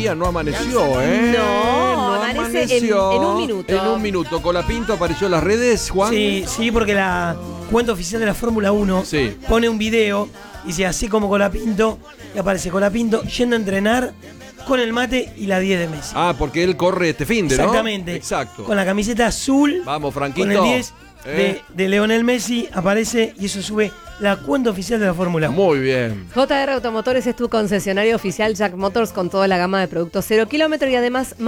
todavía no amaneció, ¿eh? No, amanece en un minuto. En un minuto. Colapinto apareció en las redes, Juan. Sí, porque la cuenta oficial de la Fórmula 1 pone un video y dice así como Colapinto, y aparece Colapinto yendo a entrenar con el mate y la 10 de Messi. Ah, porque él corre este finde, ¿no? Exactamente. Exacto. Con la camiseta azul. Vamos, Franquito. Con el 10 de Lionel Messi aparece y eso sube la cuenta oficial de la Fórmula 1. Muy bien. JR Automotores es tu concesionario oficial Jack Motors con toda la gama de productos 0 kilómetro y además